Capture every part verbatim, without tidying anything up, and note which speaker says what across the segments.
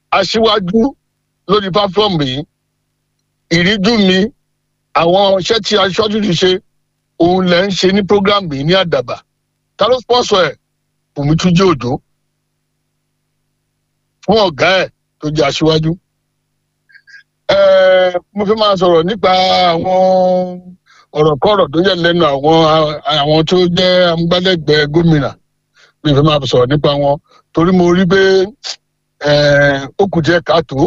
Speaker 1: aṣíwájú lórí platform yìí ìríjú mi àwọn iṣẹ́ tí aṣíwájú ti ṣe òun lẹ ń ṣe ní program yìí ní Àdàbà ta ló sponsor ẹ̀ Bùnmi Túnjí Òjó fún ọ̀gá ẹ̀ tó jẹ́ aṣíwájú. mo fi máa sọ̀rọ̀ nípa àwọn ọ̀rọ̀ kọ́rọ̀ tó jẹ́ lẹ́nu àwọn àwọn tó jẹ́ amúgbálẹ́gbẹ̀ẹ́ gómìnà mi fi máa sọ̀rọ̀ nípa wọn torí mo rí pé ó kù díẹ̀ káàtó.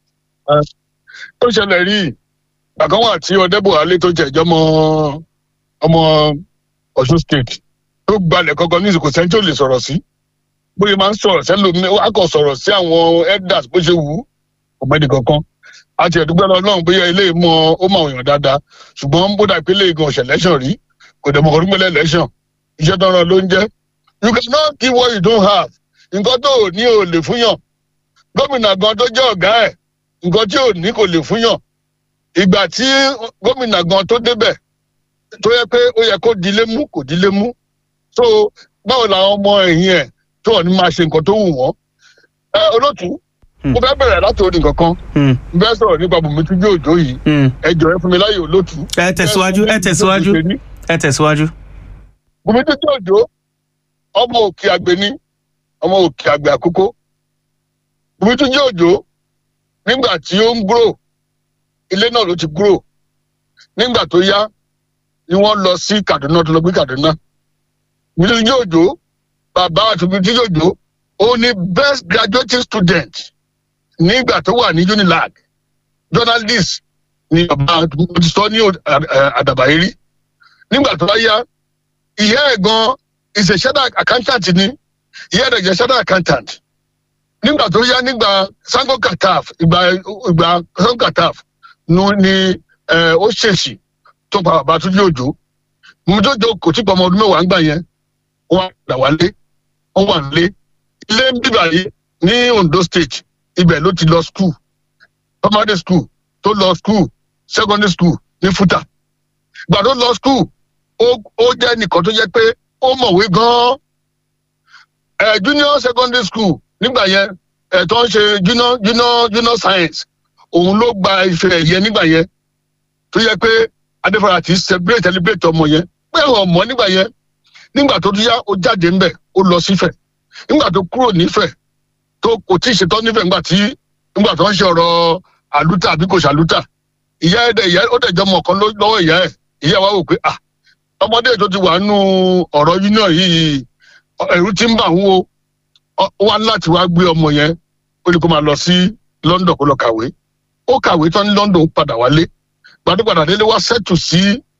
Speaker 1: ó ṣẹlẹ̀ rí bàkan wà tí Ọdẹ́bùhálé tó jẹ́ ìjọmọ ọmọ Ọ̀ṣun state tó gbalẹ̀ kankan ní ìsìnkú sẹ́ńtì ò lè sọ̀rọ̀ sí bóyá máa ń sọ̀rọ̀ sẹ́lómi á kàn sọ̀rọ̀ sí àwọn elders bó ṣe wù ú ọ̀gbẹ́ni kankan àti ẹ̀dúgbẹ́ lọ́nà bóyá ilé ìmọ̀ ó máa yàn dáadáa ṣùgbọ́n bó dà pé ilé ìgan ọ̀sẹ̀ election rí kò dẹ̀ mọ̀ ọdún mọ́lẹ̀ election iṣẹ́ tó ń rán ló ń jẹ́ you cannot give what you don't have nǹkan tó ò ní ò lè fún yàn gómìnà gan tó jẹ́ ọ̀gá ẹ̀ nǹkan tí ò ní kò lè fún yàn ìgbà tí gómìnà gan tó débẹ̀ tó yẹ pé ó yẹ kó dilé mú kò dilé mú so báwo làwọn ọmọ ẹ̀yìn ẹ̀ tó ọ̀ ní máa ṣe nǹkan tó wù wọ́n ẹ olótú mo fẹ́ bẹ̀rẹ̀ láti orí nǹkan kan mo fẹ́ sọ̀rọ̀ nípa Bùnmi Túnjí Òjó yìí ẹ jọ̀ọ́ ẹ fún mi láyè olótú.
Speaker 2: ẹ tẹ̀síwájú ẹ tẹ̀síwájú ẹ tẹ̀síwájú.
Speaker 1: Bùnmi Túnjí Òjó ọmọ òkè àgbẹ̀ ni ọmọ òkè àgbẹ̀ àkókò Bùnmi Túnjí Òjó nígbà tí ó ń grow ilé náà ló ti grow nígbà tó yá ni wọ́n lọ sí Kaduna tó lọ gbé Kaduna Bùnmi Túnjí Òjó bàbá àti Bùnmi Túnjí Òjó ó ní best graduating student nígbà tó wà ní Unilag journalist ni bàbá ti sọ ní Àdàbà yìí rí nígbà tó bá yá ìyá ẹ̀ gan is a shadow accountant ni ìyá ẹ̀ jẹ́ shadow accountant nígbà tó yá nígbà Sango Kataf ìgbà ìgbà Sango Kataf ni ó ṣèṣì tó pa bàbá Túnjí Òjó mo tó jọ kò tí pọ̀ ọmọ ọdún mẹ́wàá ń gbà yẹn wọ́n padà wálé wọ́n wà nílé ilé ń bíbà yìí ní Ondo State ibẹ̀ ló ti lọ school primary school tó lọ school secondary school ní Fútà gbà tó lọ school ó jẹ́ nìkan tó jẹ́ pé ó mọ̀wé gan-an ẹ̀ junior secondary school nígbà yẹn ẹ̀ tó ń ṣe junior junior junior science òun ló gba ife ẹ̀yẹ nígbà yẹn tó yẹ pé Adéfara ti celebrate celebrate ọmọ yẹn pé ọmọ nígbà yẹn nígbà tó tún yá ó jáde ńbẹ̀ ó lọ sífẹ̀ nígbà tó kúrò nífẹ̀ tó kò tí ì ṣetán nífẹ̀ nígbà tí nígbà tó ń ṣe ọ̀rọ̀ àlùtà àbí kò ṣàlùtà ìyá ẹ̀ dẹ̀ ìyá ó dẹ̀ jọ ọmọ kan lọ́wọ́ ìyá ẹ̀ ìyá wa wò pé ah ọmọdé tó ti wà nù ọ̀rọ̀ union yìí ẹ̀rù ti ń bà ń wo wá láti wá gbé ọmọ yẹn ó ní kó máa lọ sí London kó lọ kàwé ó kàwé tán ní London padà wálé gbàdúgbàdà délé wá settle sí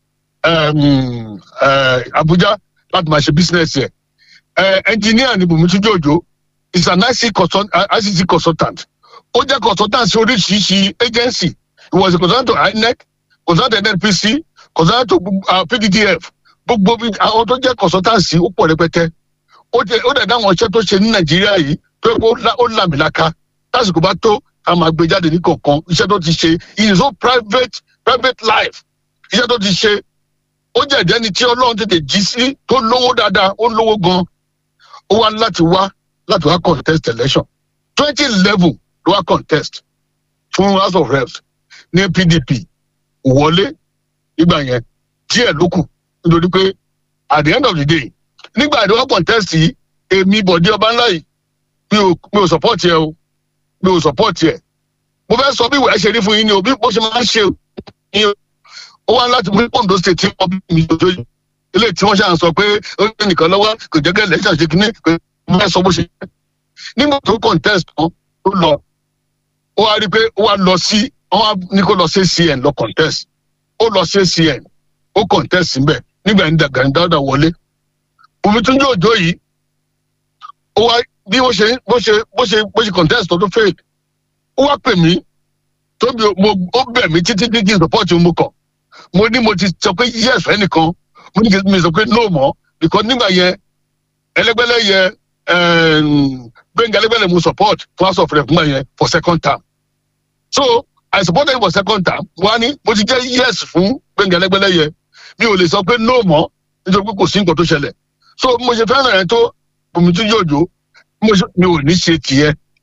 Speaker 1: Abuja láti máa ṣe business yẹn engineer ni Bùnmi Túnjí Òjó is an I C T consultant ó jẹ́ consultant sí oríṣiríṣi agency he was a consultant to I N E C consultant to N N P C consultant to uh, P D D F gbogbo àwọn tó jẹ́ consultant sí ó pọ̀ rẹpẹtẹ ó dẹ̀ dáwọn iṣẹ́ tó ṣe ní Nàìjíríà yìí tó yẹ kó ó làmìlaka lásìkò bá tó a máa gbé jáde ní kọ̀ọ̀kan iṣẹ́ tó ti ṣe in his own private private life iṣẹ́ tó ti ṣe ó jẹ́ ìdẹ́ni tí Ọlọ́run tètè jí sí tó lówó dáadáa ó lówó gan ó wá láti wá láti wá contest election twenty eleven ló wá contest fún House of Reps ní P D P wọlé nígbà yẹn díẹ̀ ló kù nítorí pé at the end of the day nígbà tí wọ́n contest yìí èmi Bọ̀dé Ọbánlá yìí mi ò mi ò support yẹ o mi ò support yẹ mo fẹ́ sọ bí ìwà ẹ̀ ṣe rí fún yín ni o bí bó ṣe máa ń ṣe o ó wá láti mú Ondo State tí wọ́n bí mi lójó yìí ilé tí wọ́n ṣàn sọ pé ó ní nìkan lọ́wọ́ kò jẹ́ kẹ́ lẹ́sẹ̀ ṣe kínní kò fẹ́ sọ bó ṣe jẹ́ nígbà tó contest kan ó lọ ó wá rí i pé ó wá lọ sí wọ́n wá ní kó lọ sí C N lọ contest ó lọ sí C N ó contest síbẹ̀ nígbà ní Gani Dáúdà wọlé Bùnmi Túnjí Òjó yìí ó wá bí wọ́n ṣe bó ṣe bó ṣe bó ṣe contest tó tó fail ó wá pè mí tó bí mo ó bẹ̀ mí títí títí support mo kọ̀ mo ní mo ti sọ pé yes ẹnìkan mo ní kí mi sọ pé no mọ́ because nígbà yẹn ẹlẹgbẹlẹ yẹ Gbẹ́ngà Ẹlẹ́gbẹ́lẹ́ mo support for House of Rep nígbà yẹn for second term so I supported him for second term wọ́n á ní mo ti jẹ́ yes fún Gbẹ́ngà Ẹlẹ́gbẹ́lẹ́ yẹ mi ò lè sọ pé no mọ́ nítorí pé kò sí nǹkan tó ṣẹlẹ̀ so mo ṣe fẹ́ràn ẹ̀ tó Bùnmi Túnjí Òjó mi ò ní ṣe tiẹ̀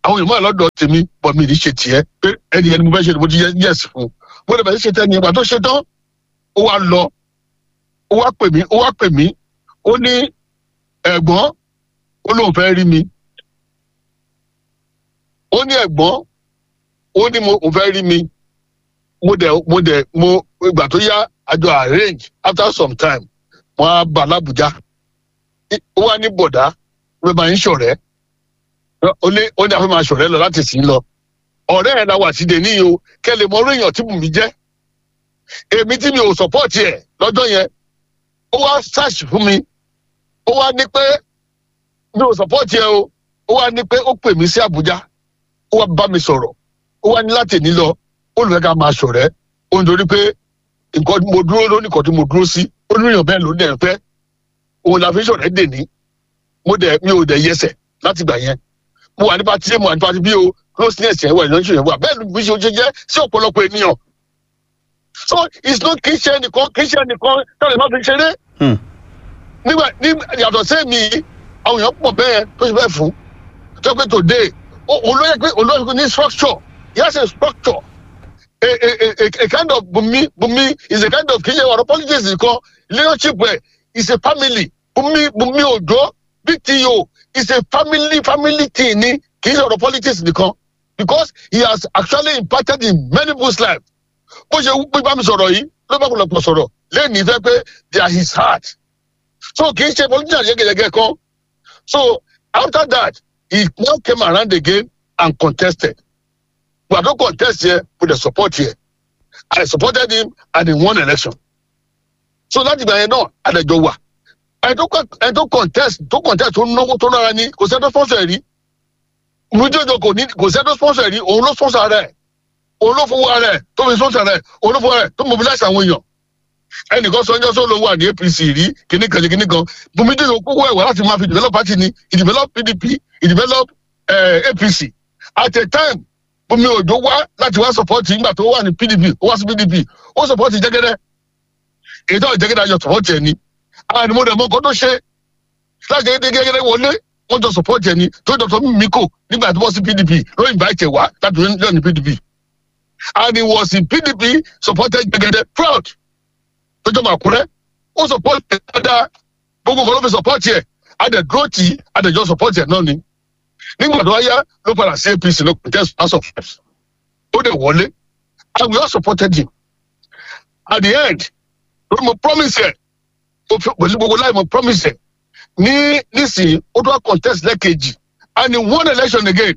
Speaker 1: àwọn èèyàn máa lọ́dọ̀ tèmi bọ̀ mi ní ṣe tiẹ̀ pé ẹni ẹni mo fẹ́ ṣe mo ti yẹ̀sì fún mo lè bẹ̀rẹ̀ ṣe tẹ́ ẹni ìgbà tó ṣe tán ó wá lọ ó wá pè mí ó wá pè mí ó ní ẹ̀gbọ́n ó lóun fẹ́ rí mi ó ní ẹ̀gbọ́n ó ní mo fẹ́ rí mi mo dẹ̀ mo dẹ̀ mo ìgbà tó yá àjọ arrange after some time mo á bà l'Abuja ó wá ní bọ̀dá mo máa ń ṣọ̀rẹ́ ó ní ó ní a fẹ́ máa ṣọ̀rẹ́ lọ láti sìn lọ ọ̀rẹ́ ẹ̀ la wà sí dèní yìí o kẹ́lẹ́ mọ orí èèyàn tí Bùnmi jẹ́ èmi tí mi ò support ẹ̀ lọ́jọ́ yẹn ó wá search fún mi ó wá ní pé mi ò support ẹ̀ o ó wá ní pé ó pè mí sí Àbújá ó wá bá mi sọ̀rọ̀ ó wá ní láti ní lọ ó lè fẹ́ ká máa ṣọ̀rẹ́ ó ń dorí pé nǹkan mo dúró lónìí kan tí mo dúró sí ó ní èèyàn bẹ́ẹ̀ ló dẹ̀ ń fẹ́ òun la fi ṣọ̀rẹ́ dèní mo dẹ̀ mi ò dẹ̀ yẹsẹ̀ láti gbà yẹn mo wà ní pati mo wà ní pati bí o closeness yẹn wà ìlànà yẹn wà bẹ́ẹ̀ ló bí ṣe ṣe jẹ́ sí ọ̀pọ̀lọpọ̀ ènìyàn so it's not kì í ṣe ẹnìkan kì í ṣe ẹnìkan tọ́lẹ̀ má fi ṣeré nígbà ní yàtọ̀ sí mi àwọn èèyàn pọ̀ bẹ́ẹ̀ tó ṣe bẹ́ẹ̀ fún tó pé today olóyè pé olóyè pé ní structure he has a structure a a a a kind of Bùnmi Bùnmi is a kind of kì í ṣe ọ̀rọ̀ politics nìkan leadership ẹ̀ is a family Bùnmi Bùnmi Òjó B T O is a family family thing ni kì í ṣe ọ̀rọ̀ politics nìkan because he has actually impacted in many people's lives bó ṣe wípé bá mi sọ̀rọ̀ yìí ló bá kọ̀lọ̀pọ̀ sọ̀rọ̀ lẹ́yìn ìfẹ́ pé they are his heart so kì í ṣe politician yẹ́gẹ́yẹ́gẹ́ kan so after that he now came around again and contested gbàdó contest yẹ with the support yẹ I supported him and he won election so láti gbà yẹn náà àdẹjọ wà ẹni tó contest tó contest tó náwó tó nára ni kò sẹ́ni tó sponsor ẹ̀ rí ìmúdíjọ́ kò ní kò sẹ́ni tó sponsor ẹ̀ rí òun ló sponsor rẹ̀ òun ló fowó rẹ̀ tó fi sponsor rẹ̀ òun ló fowó rẹ̀ tó mobilize àwọn èèyàn ẹnìkan sọ ọjọ́ sọ ló wà ní A P C rí kíní kan kíní kan Bùnmídíjọ́ kókó ẹ̀wà láti máa fi develop party ni he develop P D P he develop uh, A P C at a time Bùnmi Òjó wá láti wá support nígbà tó wà ní P D P ó wá sí P D P ó support Jẹ́gẹ́dẹ́ èyí tó Jẹ́gẹ́dẹ́ ayọ̀ support ẹ̀ ni àwọn mo dẹ̀ mọ nǹkan tó ṣe láti Jẹ́gẹ́dẹ́ wọlé wọ́n jọ support ẹ̀ ni tó Doctor Mimiko nígbà tó wọ́n sí P D P ló invite wá láti lọ ní P D P and he was in P D P supported Jẹ́gẹ́dẹ́ proud tó jọ Àkúrẹ́ ó support ẹ̀ dáadáa gbogbo nǹkan ló fi support ẹ̀ adẹ̀ dúró tì í adẹ̀ jọ support ẹ̀ náà ni nígbà tó wáyá ló padà sí A P C ló contest house of reps ó dẹ̀ wọlé and we all supported him at the end ló mo promise ẹ̀ pẹ̀lú gbogbo láì mo promise ẹ̀ ní nísìnyí ó tó wá contest lẹ́ẹ̀kejì and he won election again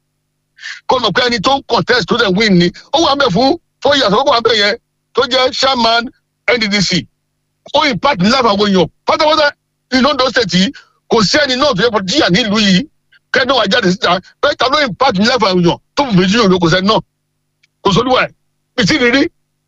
Speaker 1: kó mọ̀ pé ẹni tó ń contest tó dẹ̀ win ni ó wà ń bẹ̀ fún four years ó wà ń bẹ̀ yẹn tó jẹ́ chairman N D D C ó impact ní láfa àwọn èèyàn pátápátá ní Ondo state yìí kò sí ẹni náà tó yẹ kó jíyà nílùú yìí kẹ́ni wàá jáde síta bẹ́ẹ̀ ta ló impact ní láfa àwọn èèyàn tó fún méjì òdo kò sẹ́ni náà kò sólúwà ẹ̀ pìtì rírí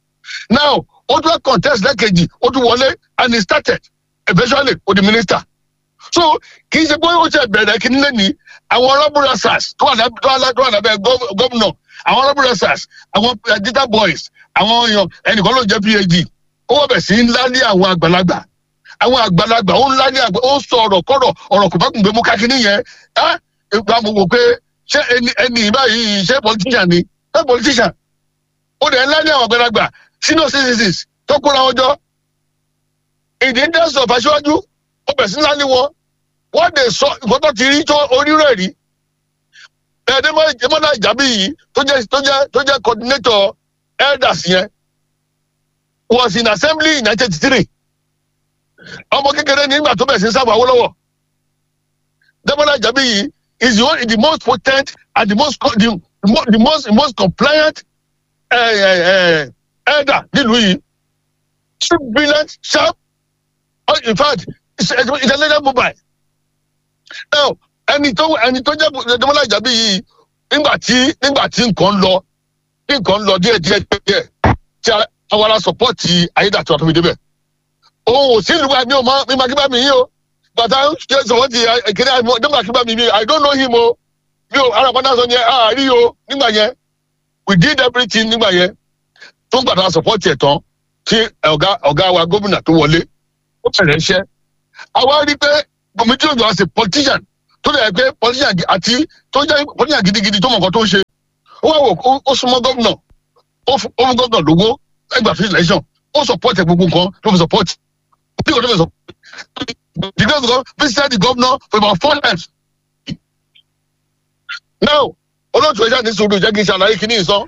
Speaker 1: now ó tún wá contest lẹ́ẹ̀kejì ó tún wọlé and he started eventually ó di minister so kì í ṣe pé ó ṣe bẹ̀rẹ̀ kí nílé ní àwọn rọ́bùrà sars tó wà lábẹ́ gómìnà àwọn rọ́bùrà sars àwọn digital boys àwọn èèyàn ẹnìkan ló jẹ́ P H D ó wọ́n bẹ̀ sí ńlá ní àwọn àgbàlagbà àwọn àgbàlagbà ó ńlá ní àgbà ó sọ ọ̀rọ̀ kọ́rọ̀ ọ̀rọ̀ kò bá kùn gbé mú kákínní yẹn ẹ́ ìgbà mo wò pé ṣé ẹni ẹni báyìí ṣé politician ni ṣé politician ó dẹ̀ ńlá ní àwọn àgbàlagbà senior citizens tó kóra wọn jọ in the interest of aṣíwájú ó bẹ̀ sí ńlá ní wọn wọ́n dẹ̀ sọ nǹkan tó ti rí tó onírò rí ẹ̀ẹ́dẹ́gbọ́n Ìjàbí yìí tó jẹ́ tó jẹ́ tó jẹ́ coordinator elders yẹn was in assembly in nineteen eighty-three ọmọ kékeré nígbà tó bẹ̀ sí sábà Awólọ́wọ̀ Dẹ́mọ́lá Ìjàbí yìí is the, one, the most potent and the most the, the most the most compliant uh, uh, uh, elder nílùú yìí so brilliant sharp in fact it's, it's a leader mobile now ẹni tó ẹni tó jẹ́ Dẹ́mọ́lá Ìjàbí yìí nígbà tí nígbà tí nǹkan lọ nǹkan lọ díẹ̀ díẹ̀ díẹ̀ tí àwọn ará sọpọ́ọ̀tì Ayédàtú Àtọ́mídébẹ̀ òun ò sí ìlú wa mi ò mọ mi máa kí bá mi yín o bàtà ṣe sọpọ́ọ̀tì ìkéde àìmọ́ kí bá mi mi I don't know him o mi ò ara padà sọ yẹn a rí o nígbà yẹn we did everything nígbà yẹn tó ń gbàdá sọpọ́ọ̀tì ẹ̀ tán tí ọ̀gá ọ̀gá wa gómìnà tó wọlé ó bẹ̀rẹ̀ iṣẹ́ àwa rí pé Bùnmi Òjó as a politician tó lè pé politician àti tó jẹ́ politician gidigidi tó mọ̀ nǹkan tó ń ṣe ó wá wò ó súnmọ́ gómìnà ó fún gómìnà lówó ẹgbà fún election ó support ẹ gbogbo nǹkan tó fi support bí kò tó fi support the governor visited the governor for about four times. now olóòtú ẹja ní sùúrù jẹ́ kí n ṣàlàyé kí ní ìsán.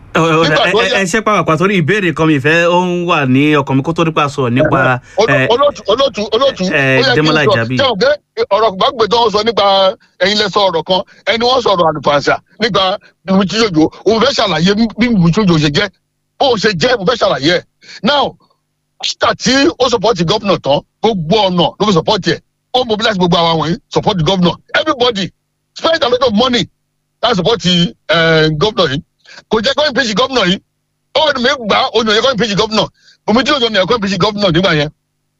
Speaker 2: ẹ ṣe pàápàá torí ìbéèrè kan mi fẹ́ ó ń wà ní ọkàn mi kó tó nípa sọ̀rọ̀ nípa
Speaker 1: olóòtú olóòtú olóòtú
Speaker 2: Demola Ijabi.
Speaker 1: jẹ́ òkè ọ̀rọ̀ gbàgbé tó ń sọ nípa ẹ̀yin lẹ́sọ̀ ọ̀rọ̀ kan ẹni wọ́n sọ̀rọ̀ àlùfàǹsà nípa Bùnmi Jíjòjò òun fẹ́ ṣàlàyé bí Bùnmi Jíjòjò ṣe jẹ́ bó ṣe jẹ́ mo fẹ́ ṣàlàyé ẹ̀ now ṣíta tí ó support gọ́vnà tán gbogbo ọ̀nà ló fi support ẹ̀ ó mobilize gbogbo àwọn wọ̀nyí support the governor everybody spend a lot of money láti support gọ́vnà yìí kò jẹ́ kó impeach gọ́vnà yìí ó wọ́n mi gbà ó ní ẹ̀kọ́ impeach gọ́vnà Bùnmi Jíjòjò ní ẹ̀kọ́ impeach gọ́vnà nígbà yẹn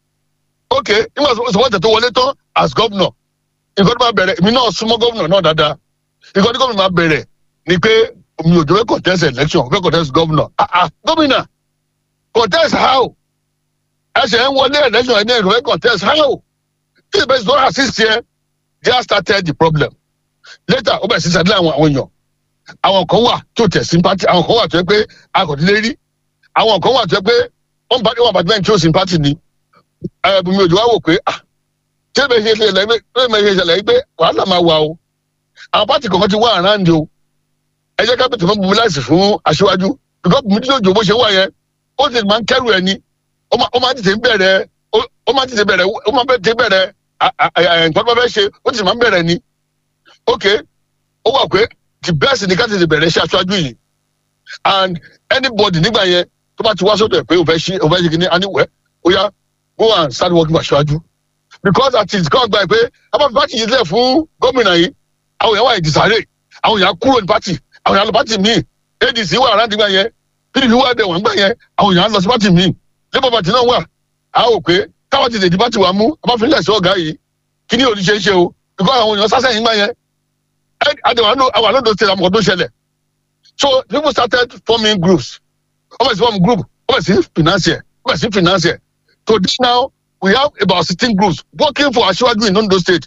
Speaker 1: ok nígbà support ẹ̀ tó wọlé tán as gọ́vnà nǹkan tó máa bẹ̀rẹ̀ èmi náà súnmọ́ gọ́vnà náà dáadáa nǹkan tó gọ́vnà máa bẹ̀rẹ̀ ni pé omi òjò fẹ́ contest election fẹ́ contest gọ́vnà ah ah gómìnà contest how ẹsẹ̀ ń wọlé election ẹ̀ ní ẹ̀rọ fẹ́ contest how this person don assist here just started the problem later ó bẹ̀rẹ̀ sí sàdílé àwọn àwọn èèyàn àwọn kan wà tó tẹ̀ sympathy àwọn kan wà tó yẹ pé akọ̀dílé rí àwọn kan wà tó yẹ pé wọ́n bá wọn bàtí bẹ́ẹ̀ tí ó sympathy ni Bùnmi Òjò wá wò pé ah ṣé bẹ́ẹ̀ ṣe ṣẹlẹ̀ bẹ́ẹ̀ ṣe ṣẹlẹ̀ pé wàhálà máa wà o àwọn pátì kọ̀ọ̀kan ti wá àráǹdì o ẹ jẹ́ ká bẹ̀tẹ̀ fún mobilize fún aṣíwájú because Bùnmi Jíjòjò bó ṣe wà yẹn ó ti máa ń kẹ́rù ẹni ó máa ń tètè bẹ̀rẹ̀ ó máa ń tètè bẹ̀rẹ̀ ó máa ń tètè bẹ̀rẹ̀ nǹkan tó bá fẹ́ ṣe ó ti máa ń bẹ̀rẹ̀ ni ok ó wà pé the best ni ká tètè bẹ̀rẹ̀ ṣe aṣáájú yìí and anybody nígbà yẹn tó bá ti wá sọ́dọ̀ ẹ̀ pé ó fẹ́ ṣe ó fẹ́ ṣe kí ni anywhere ó yá go and start working for aṣáájú because at its core gba ẹ pé abáfi pátì yìí lẹ̀ fún gómìnà yìí àwọn èèyàn wà ìdìsáré àwọn èèyàn kúrò ní pátì àwọn èèyàn lọ pátì míì A D C wà aráàlú nígbà yẹn P D P wà dẹ̀ wọ́n gbà yẹn àwọn èèyàn lọ sí pátì míì Labour Party náà wà á ò pé káwọn ti lè di pátì wà mú abáfi lẹ̀ sí ọ̀gá yìí kí ni òní ṣe é ṣe o because àwọn èèyàn sásẹ̀ yìí gbà yẹn àdéhùn àwọn àlọ́ dòṣèlú àmọ́ tó ṣẹlẹ̀ so people started forming groups wọ́n bẹ̀ sí form group wọ́n bẹ̀ sí financier wọ́n bẹ̀ sí financier today now we have about sixteen groups working for aṣíwájú in Ondo State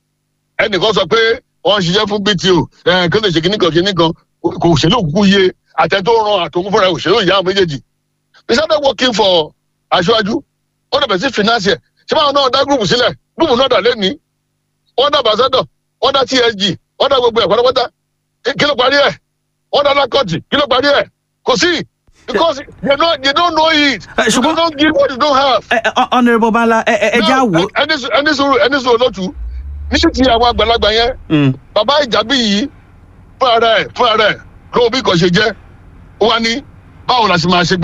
Speaker 1: ẹnìkan sọ pé wọ́n ń ṣiṣẹ́ fún B T O kí ló ṣe kíní kan kíní kan kò òṣèlú òkú yé àtẹ̀tò ran àtòkún fúnra òṣèlú ìyá àwọn méjèèjì we started working for aṣíwájú wọ́n dàbẹ̀ sí financier ṣé báwọn náà dá group sílẹ̀ group náà dà lẹ́ni wọ́n dá ambassador wọ́n dá T S G wọ́n dá gbogbo ẹ̀ pátápátá kí ló parí ẹ̀ wọ́n dá lákọ̀tì kí ló parí ẹ̀ kò sí because they don't they don't know it uh, you don't give what you don't have.
Speaker 2: Uh, honourable Bala ẹ ẹ já wo.
Speaker 1: ẹni ẹni sọ̀rọ̀ ẹni sọ̀rọ̀ lọ́tù ní ti àwọn àgbàlagbà yẹn bàbá Ìjàbí yìí fún ara ẹ̀ fún ara ẹ̀ ló bí kò ṣe jẹ́ ó wá ní báwo la ṣe máa ṣe pé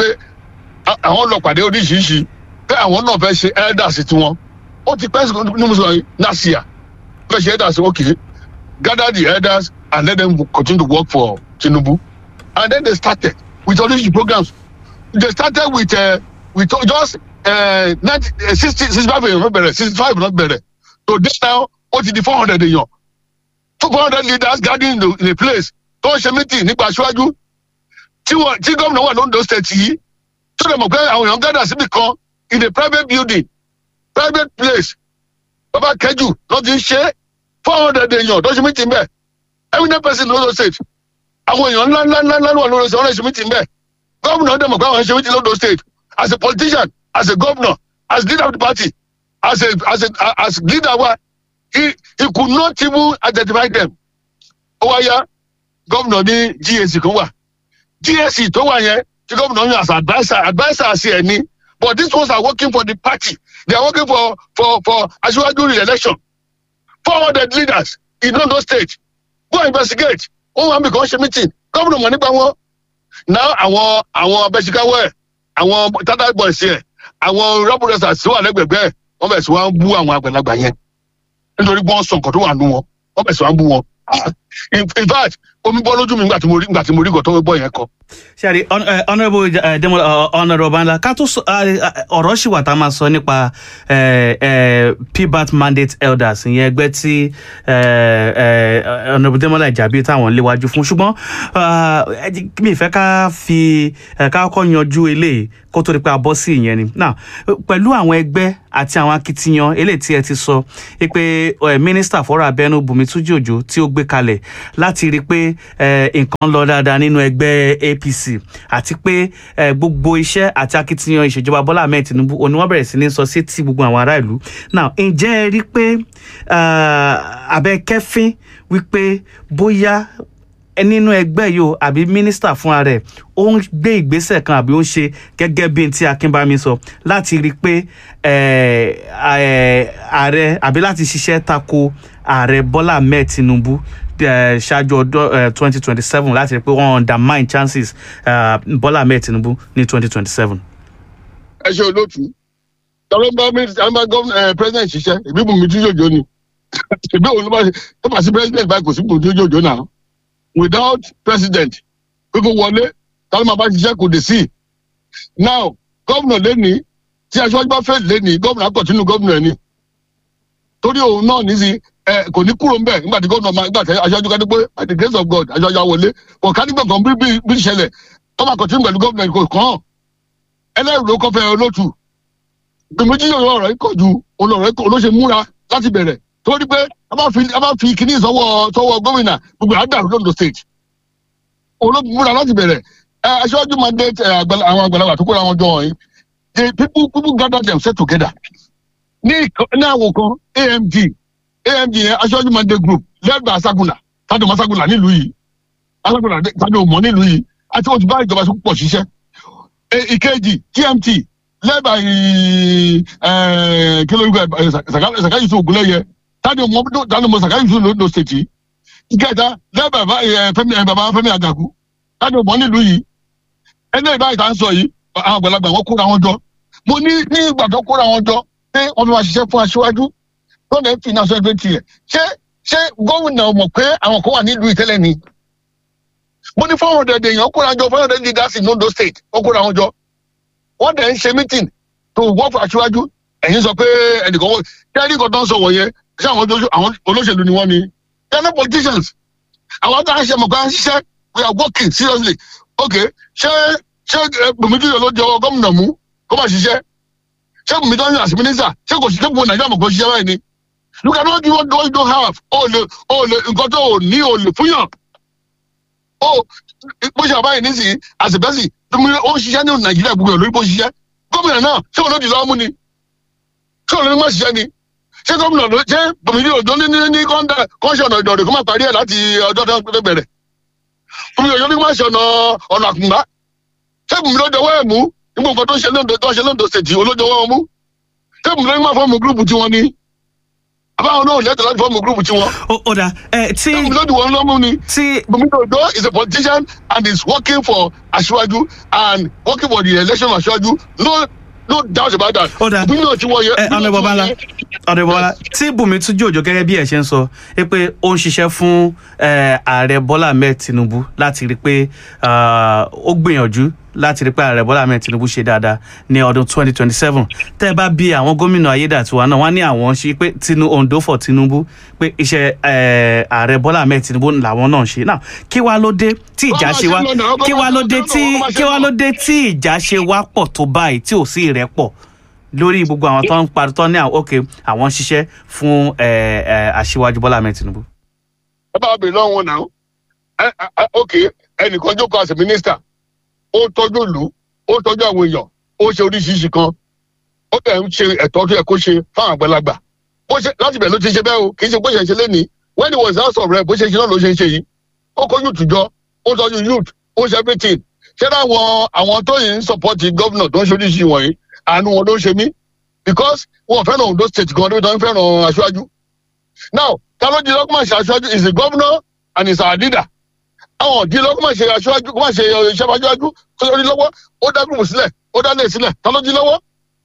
Speaker 1: àwọn lọ pàdé oríṣiríṣi pé àwọn náà fẹ́ ṣe elders tiwọn ó ti pẹ́ nínú sọ̀rọ̀ yìí nasia fẹ́ ṣe elders okay gather the elders and let them continue to work for Tinubu and then they started with all these programs. They started with uh, with just uh, ninety, uh, sixty, sixty-five not better, sixty-five not better. So this now, what is the four hundred a year? four hundred leaders gathering in the, in a place. Don't ṣe meeting nípa aṣáájú. Tí wọ́n tí gómìnà wà lóńdó state yìí. Tó lè mọ̀ pé àwọn èèyàn gather síbi kan in a private building, private place. Bàbá Kẹ́jù ló ti ń ṣe four hundred a year. Don't ṣe meeting bẹ́ẹ̀. Every person lóńdó state. Àwọn èèyàn ńlá ńlá ńlá ńlá wà lórí ọ̀rọ̀ ìṣẹ́ mítìn bẹ́ẹ̀ gómìnà ọdẹ mọ̀ pé àwọn ìṣẹ́ mítìn lóńdó state as a politician as a governor as leader of the party as a as a as leader wa he he could not even identify them. ó wá yá gómìnà ní G A C kan wà G A C tó wà yẹn tí gómìnà yàn as adviser adviser sí ẹ ní but these ones are working for the party they are working for for for aṣíwájú re-election four hundred leaders in Ondo state go investigate. Wọ́n wá mi kàn ṣe meeting gómìnà mọ̀ nípa wọn náà àwọn àwọn abẹ́síkáwọ́ ẹ̀ àwọn tata boys ẹ̀ àwọn rọ́bùrẹ́sà sí wà lẹ́gbẹ̀gbẹ́ ẹ̀ wọ́n bẹ̀ sí wá ń bú àwọn àgbàlagbà yẹn nítorí wọ́n sọ nǹkan tó wà nù wọn wọ́n bẹ̀ sí wá ń bú wọn in in fact omi bọ́ lójú mi nígbà tí mo rí nígbà tí mo rí gọ̀tọ́ bọ́ yẹn kọ.
Speaker 2: Ṣé honourable Demola honourable Ọbánlá ká tó ọ̀rọ̀ ṣì wà tá a máa sọ nípa P B A T mandate elders ìyẹn ẹgbẹ́ tí honourable Demola Ijabi táwọn léwájú fún ṣùgbọ́n mi fẹ́ ká fi ká kọ́ yanjú eléyìí kó tó di pé a bọ́ sí ìyẹn ni. Now pẹ̀lú àwọn ẹgbẹ́ àti àwọn akitiyan eléyìí tí ẹ ti sọ pé mínísítà fọ́rọ̀ abẹ́nú Bùnmi Túnjí Òjó tí ó gbé kalẹ̀ láti rí i pé nǹkan lọ dáadáa nínú ẹgbẹ́ A P C àti pé gbogbo iṣẹ́ àti akitiyan ìṣèjọba Bọ́lá Ahmed Tinubu òní wọ́n bẹ̀rẹ̀ sí ní sọ sí ti gbogbo àwọn ará ìlú. Now ǹjẹ́ ẹ rí pé abẹ́ kẹ́fín wípé bóyá nínú ẹgbẹ́ yìí o àbí mínísítà fúnra rẹ̀ ó ń gbé ìgbésẹ̀ kan àbí ó ń ṣe gẹ́gẹ́ bí n tí Akínbámi sọ láti rí i pé ààrẹ àbí láti ṣiṣẹ́ tako ààrẹ Bọ́lá Ahmed Tinubu ṣáájú ọdún twenty twenty seven láti rí i pé wọ́n undermine chances Bọ́lá Ahmed Tinubu ní twenty twenty seven.
Speaker 1: ẹ ṣe olóòtú tọ́lọ́ bá mínísítà gọ́ọ̀nà president ṣiṣẹ́ ìbí Bùnmi Túnjí Òjó ni ìbí òun ló bá ṣe tó bá sí president báyìí kò sí Bùnmi Túnjí Òjó náà. Without president, people wọlé, tálọ́ máa bá ṣiṣẹ́ kò dé sí. Now, gómìnà lẹ́ni tí aṣáájú bá fẹ́ lẹ́ni gómìnà continue gómìnà ẹni. Torí òun náà nísì kò ní kúrò ńbẹ̀ nígbà tí gómìnà máa nígbà tí aṣáájú ká ní pé by the grace of God aṣáájú wọlé. Kò ká nígbà kan bí bí ṣẹlẹ̀ tó máa continue pẹ̀lú gómìnà ẹni kò kàn án. Ẹlẹ́rìí ló kọ́ fẹ́ olótù. Bùnmi Túnjí Òjó ọ̀rọ̀ yìí kọ̀ ju olóṣè múra láti bẹ̀rẹ̀. Torí pé a máa fi a máa fi kíní sọ́wọ́ sọ́wọ́ gómìnà gbogbo àdàrú lóńdó state olóògùn múra láti bẹ̀rẹ̀ aṣáájú mandate àwọn àgbàlagbà tó kóra wọn jọ wọ̀nyí the people people gather themselves together ní ní àwọn kan A M G A M G yẹn aṣáájú mandate group led by Asaguna Tádé Masaguna nílùú yìí Asaguna Tádé Òmò nílùú yìí àti wọn ti bá ìjọba pọ̀ ṣiṣẹ́ ìkejì T M T led by kí ló ń gbẹ Sàká Yusuf Ògúnlẹ́yẹ Tádé Òmò Tádé Òmò Sàká Yusuf lóńdó state yìí ìkẹta lẹ́bàá bàbá Fẹ́mi Àgàkú Tádé Òmò nílùú yìí ẹni ìbá ìta ń sọ yìí àwọn àgbàlagbà wọn kóra wọn jọ mo ní ní ìgbà tó kóra wọn jọ pé wọn fi máa ṣiṣẹ́ fún aṣíwájú tó lè fi náà sọ ẹgbẹ́ tiẹ̀ ṣé ṣé gómìnà mọ̀ pé àwọn kan wà nílùú ìtẹ́lẹ̀ ni mo ní four hundred èèyàn kóra jọ four hundred leaders in Ondo state wọn kóra wọn jọ wọn dẹ̀ ń ṣe meeting to work for aṣíwájú ẹ̀yin sọ pé ẹnìkan wọ́n kẹ́rì kan tó ń sọ wọ̀nyẹn ṣé àwọn olóṣèlú ni wọ́n ni they are not politicians àwọn tó ń ṣe mọ̀ kan ṣiṣẹ́ we are working seriously okay ṣé ṣé Bùnmi Túnjí ló jọ gómìnà mú kó má ṣiṣẹ́ ṣé Bùnmi Túnjí as minister ṣé kò ṣiṣẹ́ gbogbo Nàìjíríà mọ̀ kó ṣiṣẹ́ báyìí ni you cannot do what you don't have o lè o lè nǹkan tó o ní o lè fúnyàn o bó ṣe àbáyé nísìnyí as a person ó ń ṣiṣẹ́ ní Nàìjíríà gbogbo ẹ̀ lórí bó ṣiṣẹ́ gómìnà náà ṣé òun ló di lọ́wọ́ mú ni ṣé òun ló ní má ṣiṣẹ́ ni ṣé gómìnà ló ṣe Bùnmi Òjó ní ní ní kọ́ńṣọ̀nà ìdọ̀rẹ̀ kó má parí ẹ̀ láti ọjọ́ tó bẹ̀rẹ̀ Bùnmi Òjó ní má ṣe ọ̀nà ọ̀nà àkùngbá ṣé Bùnmi ló dọwọ́ ẹ̀ mú nígbà nǹkan tó ń ṣe lóńdó tó ń ṣe lóńdó ṣèjì olójọwọ́ wọn mú ṣé Bùnmi ló ní má fọ́ọ̀mù gúrùpù tí wọ́n ní àbáwọn náà lẹ́tọ̀ láti fọ́ọ̀mù gúrùpù tí wọ́n.
Speaker 2: ó dà ẹ tí
Speaker 1: Bùnmi ló di wọn lọ́mú ni Bùnmi Òjó is a politician and is working for Aṣíwájú and working for the election of Aṣíwájú no no doubt about that.
Speaker 2: ó dà ẹ ọ̀nà Bọ́lá ọ̀nà Bọ́lá tí Bùnmi Túnjí Òjó gẹ́gẹ́ bí ẹ ṣe ń sọ ẹ pé ó ń ṣiṣẹ́ fún ààrẹ Bọ́lá Ahmed Tinubu láti rí pé ó gbìyànjú láti rí pé ààrẹ Bọ́lá Ahmed Tinubu ṣe dáadáa ní ọdún twenty twenty seven tẹ́ ẹ bá bí àwọn gómìnà ayédàtiwa náà wọ́n ní àwọn ṣe pé Tinubu Ondo for Tinubu pé iṣẹ́ ààrẹ Bọ́lá Ahmed Tinubu làwọn náà ṣe náà kí wá ló dé tí ìjà ṣe wá kí wá ló dé tí kí wá ló dé tí ìjà ṣe wá pọ̀ tó báyìí tí ò sí ìrẹ́pọ̀ lórí gbogbo àwọn tó ń parí tó ní àwọn òkè àwọn ṣiṣẹ́ fún Aṣíwájú Bọ́lá Ahmed Tinubu.
Speaker 1: ẹ bá bèèrè lọ́wọ́ náà òkè ẹnìkan jókòó as a minister ó tọ́jú ìlú ó tọ́jú àwọn èèyàn ó ṣe oríṣiríṣi kan ó bẹ̀ ń ṣe ẹ̀tọ́ tó yẹ kó ṣe fáwọn àgbàlagbà bó ṣe láti bẹ̀ ló ti ṣe bẹ́ẹ̀ o kì í ṣe bó ṣe ṣe lénìí when he was house of rep bó ṣe ṣe náà ló ṣe ń ṣe yìí ó kó youth jọ ó tọ́jú youth ó ṣe everything ṣé láwọn àwọn tó yìí ń support governor tó ń ṣe oríṣiríṣi wọ̀nyí àánú wọn ló ń ṣe mí because wọn fẹ́ràn Ondo state gan tó ń fẹ́ràn Aṣíwájú now Kaloji lọ́kùnmá ṣe Aṣíwájú is the governor and is our leader àwọn òdì lọ́kùn máa ṣe aṣáájú kó máa ṣe iṣẹ́ aṣáájú kó lórí lọ́wọ́ ó dá gúrùpù sílẹ̀ ó dá lé sílẹ̀ ta ló di lọ́wọ́.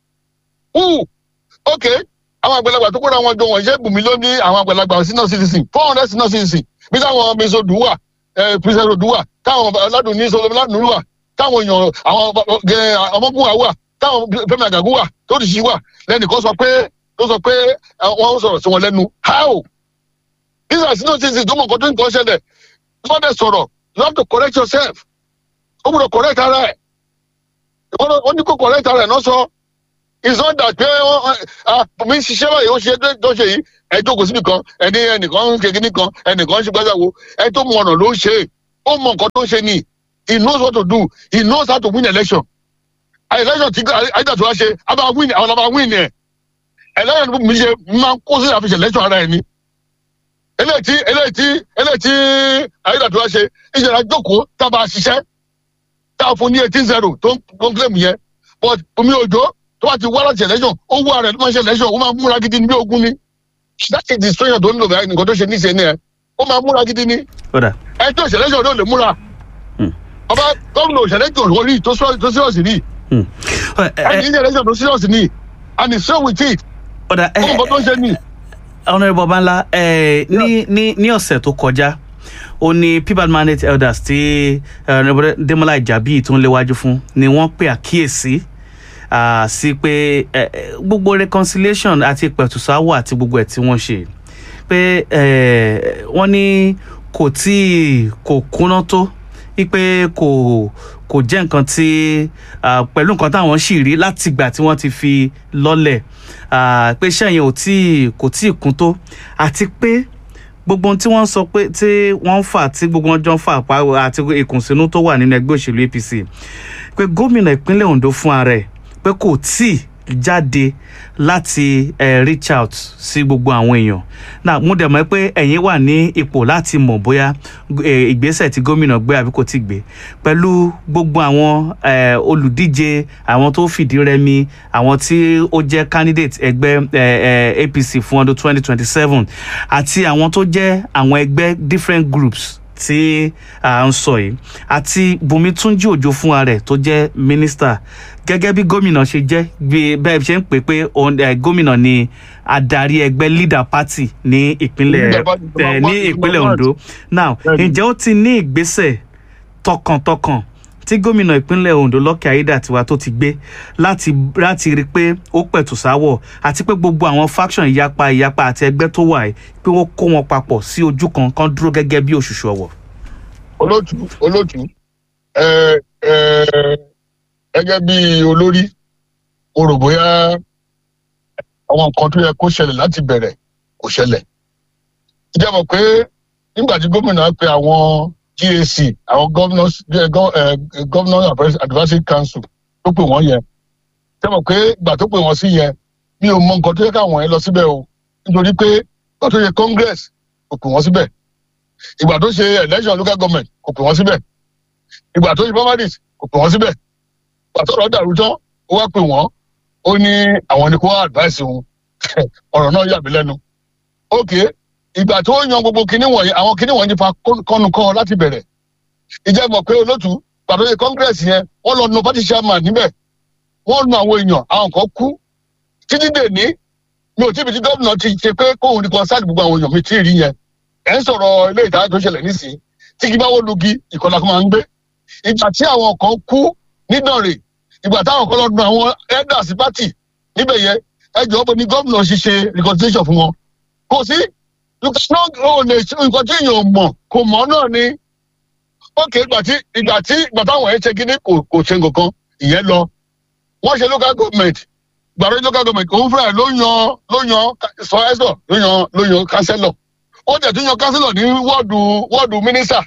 Speaker 1: wú ok àwọn àgbàlagbà tó kóra wọn jọ wọ́n ṣe Bùnmi ló ní àwọn àgbàlagbà senior citizen four hundred senior citizen bí táwọn mẹsọdù wà pírísẹ̀dù wà táwọn aládùn ní sọlọ aládùn wà táwọn èèyàn àwọn ọmọkùnrin wà táwọn Fẹ́mi Àgàgù wà tó ti ṣí wà lẹ́nìkan sọ pé tó sọ pé wọ́n sọ̀rọ̀ sí wọn lẹ́nu how these are no things tó mọ̀ nǹkan tó ń kọ́ ṣẹlẹ̀ wọ́n dẹ̀ sọ̀rọ̀ you have to correct yourself ó gbọ́dọ̀ correct ara ẹ̀ wọ́n ní kó correct ara ẹ̀ náà sọ it's not that pé mi ṣiṣẹ́ báyìí ó ṣe tó ṣe yìí ẹ jókòó síbi kan ẹni ẹnìkan ń ṣe kíní kan ẹnìkan ń ṣe gbàgbọ́ ẹ tó mọ ọ̀nà ló ń ṣe ó mọ nǹkan tó ń ṣe ni he knows what to do he knows how to win election election tí àyíká tó wá ṣe a máa win àwọn ọba win ẹ election tó mi ṣe máa kó sí àfihàn election ara ẹ ni eléyìí tí eléyìí tí eléyìí tí àyíká tó wá ṣe ìṣẹ̀lẹ̀ àjókòó tá a bá ṣiṣẹ́ tá a fún ní eighteen zero tó ń claim yẹn but omi òjò tó bá ti wá láti election ó wá rẹ̀ tó máa ṣe election ó máa múra gidi ní bí ogun ni that is the strain tó ń lò báyìí nǹkan tó ṣe níṣẹ́ ni ẹ ó máa múra gidi ni ẹ tó ṣe election ló lè múra ọba gómìnà òṣèlú orí tó serious ni ẹni ní election tó serious ni and it's so with it ó nǹkan tó ń ṣe ni.
Speaker 2: Honourable Obanla ní ní ní ọ̀sẹ̀ tó kọjá ó ní People Mandate Elders tí Demola Ijabi tó ń léwájú fún ni wọ́n pè àkíyèsí sí pé gbogbo reconciliation àti ìpẹ̀tùsáwọ̀ àti gbogbo ẹ̀ tí wọ́n ṣe pé wọ́n ní kò tí kò kúnná tó wípé kò kò jẹ́ nǹkan tí pẹ̀lú nǹkan táwọn sì rí látìgbà tí wọ́n ti fi lọ́lẹ̀ pé sẹ́yìn ò tí kò tí ì kún tó àti pé gbogbo ohun tí wọ́n sọ pé tí wọ́n ń fà tí gbogbo wọn jọ ń fà pa àti ìkùnsínú tó wà nínú ẹgbẹ́ òṣèlú A P C pé gómìnà ìpínlẹ̀ Ondo fún ara ẹ̀ pé kò tí ì jáde láti uh, reach out sí gbogbo àwọn èèyàn náà mo dẹ̀ mọ̀ pé ẹ̀yin wà ní ipò láti mọ̀ bóyá ìgbésẹ̀ tí gómìnà gbé àbí kò tí gbé pẹ̀lú gbogbo àwọn olùdíje àwọn tó fìdí rẹmi àwọn tí ó jẹ́ candidate ẹgbẹ́ A P C fún ọdún twenty twenty seven àti àwọn tó jẹ́ àwọn ẹgbẹ́ different groups tí à ń sọ yìí àti Bùnmi Túnjí Òjó fúnra rẹ̀ tó jẹ́ mínísítà gẹ́gẹ́ bí gómìnà ṣe jẹ́ bẹ́ẹ̀ ṣe ń pè pé gómìnà ni adarí ẹgbẹ́ leader party ní ìpínlẹ̀ ní ìpínlẹ̀ Ondo now ǹjẹ́ ó ti ní ìgbésẹ̀ tọkàntọkàn tí gómìnà ìpínlẹ̀ Ondo Lucky Aiyedatiwa tó ti gbé láti láti rí pé ó pẹ̀tù sáwọ̀ àti pé gbogbo àwọn faction ìyapa ìyapa àti ẹgbẹ́ tó wà yìí pé wọ́n kó wọn papọ̀ sí ojú kan kan dúró gẹ́gẹ́ bí òṣùṣù ọwọ̀.
Speaker 1: olótú olótú ẹ ẹ gẹ́gẹ́ bí olórí mo rò bóyá àwọn nǹkan tó yẹ kó ṣẹlẹ̀ láti bẹ̀rẹ̀ kò ṣẹlẹ̀. ìjẹ́ mọ̀ pé nígbà tí gómìnà pe àwọn G A C àwọn governors governor advisory council tó pè wọ́n yẹn ṣé mọ̀ pé ìgbà tó pè wọ́n sí yẹn mi ò mọ nǹkan tó yẹ káwọn yẹn lọ síbẹ̀ o nítorí pé ìgbà tó yẹ congress kò pè wọ́n síbẹ̀ ìgbà tó ṣe election local government kò pè wọ́n síbẹ̀ ìgbà tó ṣe primaries kò pè wọ́n síbẹ̀ ìgbà tó rọ̀ dàrú tán ó wá pè wọ́n ó ní àwọn ni kó wá advice òun ọ̀rọ̀ náà yà mí lẹ́nu okay ìgbà tó yan gbogbo kinní wọ̀nyí àwọn kinní wọ̀nyí fa kọ́nu kọ́ láti bẹ̀rẹ̀ ìjẹ́ mọ̀ pé olótú pàtó ṣe congress yẹn wọ́n lọ nu party chairman níbẹ̀ wọ́n nu àwọn èèyàn àwọn kan kú títí dè ní mi ò tí ibi tí gómìnà ti ṣe pé kóun ní concert gbogbo àwọn èèyàn mi tí ì rí yẹn ẹ̀ ń sọ̀rọ̀ ilé ìdájọ́ tó ṣẹlẹ̀ nísìnyí tí kì bá wọ́n lugi ìkọlà kan máa ń gbé ìgbà tí àwọn kan kú nídànrè ìgbà táwọn kan lọ nu àwọn elders party níbẹ̀ yẹn ẹ jọ̀ọ́ bó ni gómìnà ṣe ṣe reconciliation fún wọn kò sí nǹkan tí èèyàn mọ̀ kò mọ̀ náà ni ókè ìgbà tí ìgbà tí ìgbà táwọn ẹ̀ ṣe kíní kò kò ṣe nǹkan ìyẹn lọ wọ́n ṣe local government gbàrọ̀ local government òun fúnra ẹ̀ ló yan ló yan sọ ẹ́sọ̀ ló yan ló yan councillor ó dẹ̀ tún yan councillor ní wọ́ọ̀dù wọ́ọ̀dù mínísítà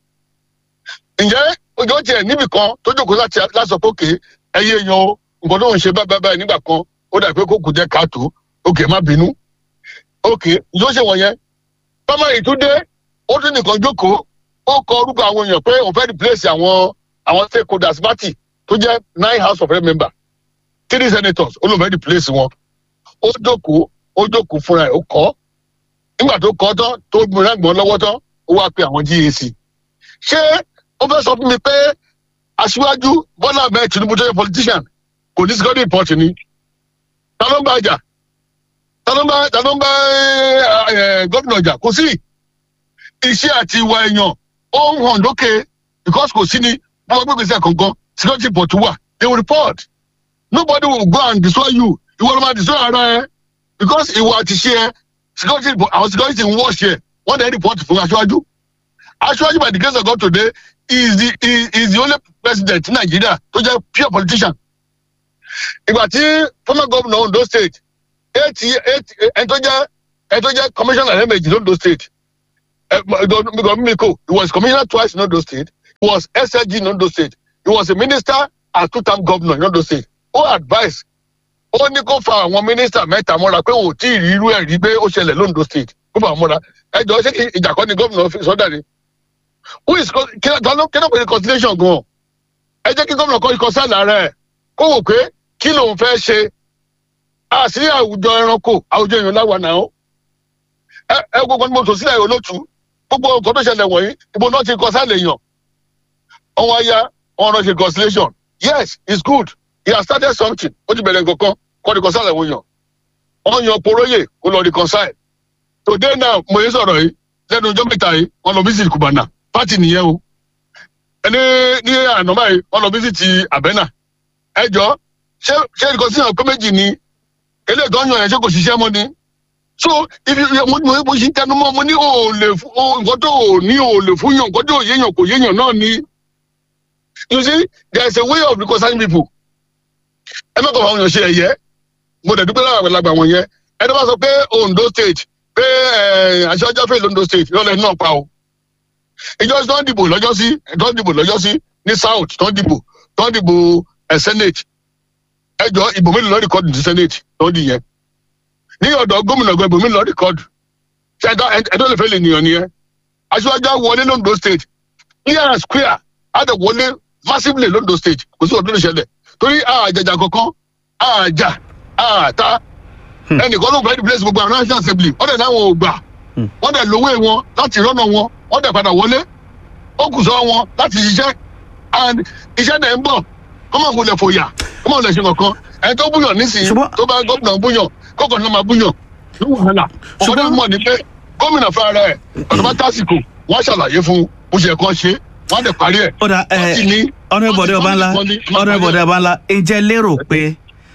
Speaker 1: ǹjẹ́ ojú ó tiẹ̀ níbì kan tó jókòó láti lásọ pé òkè ẹyẹ yan o nǹkan tó ń ṣe báyìí báyìí nígbà kan ó dà pé kó kù jẹ́ káàtó òkè má bínú òkè yóò ṣe wọ̀nyẹn bámá ìtúndé ó tún nìkan jókòó ó kọ orúkọ àwọn èèyàn pé òun fẹ́ replace àwọn àwọn stakeholders party tó jẹ́ nine house of rep member three senators ó lóun fẹ́ replace wọn ó jókòó ó jókòó fúnra ẹ̀ ó kọ́ nígbà tó kọ́ tán tó gbìyànjú àgbọ̀n lọ́wọ́ tán ó wá pe àwọn G A C ṣé ó fẹ́ sọ fún mi pé aṣíwájú Bọ́lá Ahmed Tinubu tó yẹ politician kò ní security report ni ta ló ń bá jà ta ló ń bá ta ló ń bá gómìnà jà kò sí iṣẹ́ àti ìwà èèyàn ó ń hàn lókè because kò sí ni wọ́n gbé gbèsè kankan security report wà they will report nobody will go and destroy you ìwọ ló máa destroy ara ẹ because ìwà àti ṣe ẹ security report àwọn security ń wọ́ ṣe ẹ wọ́n dẹ̀ report fún aṣáájú aṣáájú by the grace of God today is the is, is the only president in Nigeria tó jẹ́ pure politician ìgbà tí former governor Ondo state eight eight ẹni tó jẹ́ ẹni tó jẹ́ commissioner lẹ́ẹ̀mejì l'Ondo state Miko he was commissioner twice in Ondo state he was S L G in Ondo state he was a minister and two-term governor in Ondo state ó advice ó ní kó fa àwọn minister mẹ́ta mọ́ra pé òun tí ì rí irú ẹ̀ rí pé ó ṣẹlẹ̀ l'Ondo state kó fà wọ́n mọ́ra ẹ jọ ṣé ìjà kan ní gómìnà sọ́dà ni who is kí ló pè ní reconciliation gan ẹ jẹ́ kí gómìnà kọ́ ikọ̀ sáà lára ẹ̀ kó wò pé kí lòun fẹ́ ṣe àṣírí àwùjọ ẹranko àwùjọ èèyàn láwa náà ẹ ẹ gbogbo ní mo tò sílẹ̀ olótú gbogbo nǹkan tó ṣẹlẹ̀ wọ̀nyí ibo náà ti kọ sáà lè yàn ọwọ́ ayá ọ̀rọ̀ ṣe reconciliation yes it's good he has started something ó ti bẹ̀rẹ̀ nǹkan kan kọ́ reconcile ẹ̀wọ̀n yàn wọ́n yan poróyè kó lọ reconcile today now mo yẹ sọ̀rọ̀ yìí lẹ́nu ọjọ́ mẹ́ta yìí wọ́n lọ visit Cubana party nìyẹn o ẹni ní àná báyìí wọ́n lọ visit Abena ẹ jọ ṣé ṣé reconciliation pé méjì ni eléyìí tó ń yan yẹn ṣé kò ṣiṣẹ́ mọ́ ni so if you mo mo mo ṣe tẹnu mọ́ mo ní o lè fún o nǹkan tó o ní o lè fún yàn nǹkan tó o yéèyàn kò yéèyàn náà ni you see there is a way of reconciling people ẹ má kọ́ àwọn èèyàn ṣe ẹ̀yẹ mo dẹ̀ dúpẹ́ lára àgbàlagbà wọn yẹn ẹni bá sọ pé Ondo state pé aṣáájú fẹ́ l'Ondo state lọ́lẹ̀ náà pa o ìjọ tó ń dìbò lọ́jọ́ sí tó ń dìbò lọ́jọ́ sí ní south tó ń dìbò tó ń dìbò senate ẹjọ́ ìbò mélòó lọ́ rìkọ́dù ní senate tó ń dì yẹn ní ọ̀dọ̀ gómìnà gan ìbò mélòó lọ́ rìkọ́dù ṣe ẹjọ́ lè fẹ́ lè nìyàn nìyẹn aṣáájú wọlé l'Ondo state clear and square á dẹ̀ wọlé massively l'Ondo state kò sí ọdún ìṣẹ̀lẹ̀ torí àjàjà kankan àjà àta ẹnìkan ló fẹ́ẹ́ replace gbogbo àwọn national assembly wọ́n dẹ̀ náwọn ò gbà wọ́n dẹ̀ lówó wọn láti rọ́nà wọn wọ́n dẹ̀ padà wọlé ó kù sọ wọn láti ṣiṣẹ́ and iṣẹ́ dẹ̀ ń bọ̀ kọ́mọ̀ kò lè fòyà kọ́mọ̀ lè ṣe kankan ẹni tó búyàn nísìnyí tó bá gómìnà búyàn kọ́kọ́ ní ma búyàn ló wàhálà ọ̀dọ́ mọ̀ ní pé gómìnà fúnra rẹ̀ ọ̀dọ́ bá tásìkò wọ́n ṣàlàyé fún bó ṣe kàn ṣe wọ́n dẹ̀ parí ẹ̀.
Speaker 2: ọ̀dà ọ̀nàbọ̀dé ọbanla ọ̀nàbọ̀dé ọbanla ǹjẹ́ lérò pé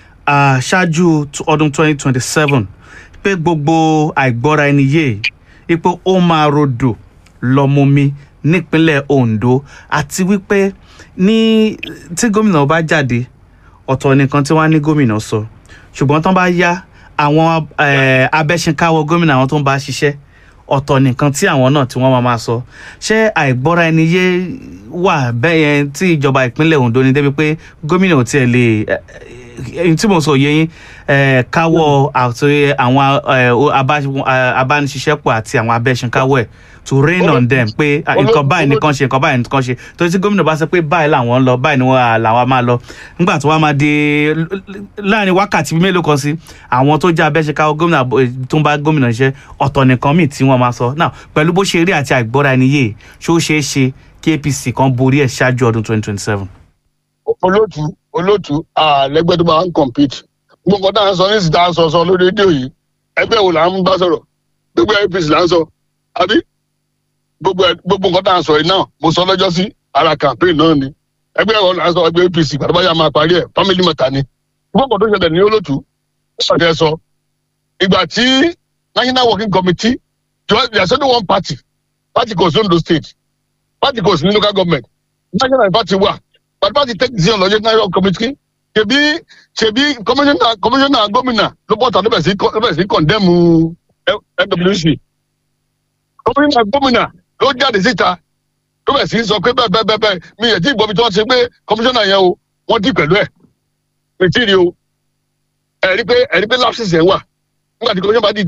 Speaker 2: ṣáájú ọdún twenty twenty seven pé gbogbo àìgbọ́ra ẹni yé ipò ó máa rodò lọ́mọmi nípínlẹ̀ Ondo àti wípé ní tí gómìnà bá jáde ọ̀tọ̀ nìkan tí wọ́n á ní gómìnà sọ ṣùgbọ́n tán bá yá àwọn abẹ́ṣinkáwọ́ gómìnà àwọn tó ń bá ṣiṣẹ́ ọ̀tọ̀ nìkan tí àwọn náà tí wọ́n máa máa sọ ṣé àìgbọ́ra ẹni yé wà bẹ́ẹ̀ yẹn tí ìjọba ìpínlẹ̀ Ondo ní débi pé gómìnà ò tiẹ̀ lè tí mo sọ yẹn káwọ́ àti àwọn abániṣiṣẹ́pọ̀ àti àwọn abẹ́ṣinkáwọ́ ẹ̀ to rain on them pé nǹkan báyìí nìkan ṣe nǹkan báyìí nìkan ṣe torí tí gómìnà bá sọ pé báyìí làwọn ń lọ báyìí ni wọ́n làwọn máa lọ nígbà tó wá máa di láàrin wákàtí mélòó kan sí àwọn tó jẹ́ abẹ́ṣinkáwọ́ gómìnà tó ń bá gómìnà ṣiṣẹ́ ọ̀tọ̀ nìkan míì tí wọ́n máa sọ náà pẹ̀lú bó ṣe rí àti àìgbọ́ra ẹni yé ṣó ṣeé ṣe kí A P C kan borí ẹ̀ ṣáájú ọdún twenty twenty seven.
Speaker 1: olótú olótú lẹ́gbẹ́ tó máa ń compete gbogbo nǹkan tá à ń sọ ní ìsìta sọ sọ lórí rédíò yìí ẹgbẹ́ wo là ń bá sọ̀rọ̀ gbogbo A P C là ń sọ àbí gbogbo gbogbo nǹkan tá à ń sọ yìí náà mo sọ lọ́jọ́ sí ara campaign náà ni ẹgbẹ́ wo là ń sọ ẹgbẹ́ A P C gbàdúrà máa parí ẹ̀ family matter ni gbogbo tó ṣẹlẹ̀ ní olótú ṣàdé sọ ìgbà tí national working committee there is only one party party kò sí Ondo state party kò sí ní local government national party wà but party take decision lọ́jọ́ national committee ṣebí ṣebí commissioner commissioner gómìnà ló bọ́ta ló bẹ̀ sí ló bẹ̀ sí condemn N W C commissioner gómìnà ló jáde síta ló bẹ̀ sí sọ pé bẹ́ẹ̀ bẹ́ẹ̀ bẹ́ẹ̀ mi yẹ tí ìgbọ́ mi tí wọ́n ṣe pé commissioner yẹn o wọ́n dì pẹ̀lú ẹ̀ mi tí ì rí o ẹ̀rí pé ẹ̀rí pé lapses yẹn wà nígbà tí commissioner bá dìde.